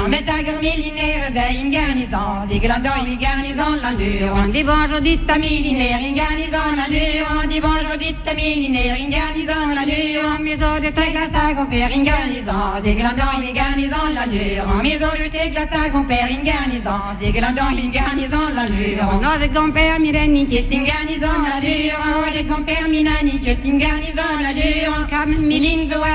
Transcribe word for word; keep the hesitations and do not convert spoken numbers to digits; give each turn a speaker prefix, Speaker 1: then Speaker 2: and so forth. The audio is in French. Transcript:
Speaker 1: l'allure. Métagre millénaire, veille une garnison. Ziglandon, une garnison, l'allure. On dit bonjour, dites à millénaire, une garnison, l'allure. On dit bonjour, dites à millénaire, une garnison, l'allure. En maison de Téglastac, on perd une garnison. Ziglandon, une garnison, l'allure. En maison de Téglastac, on perd une garnison. Ziglandon, une garnison, l'allure. On ose compère, Mirani, qui est une garnison, l'allure. On ose compère, Minani, qui est une garnison, l'allure. Comme Milinzo,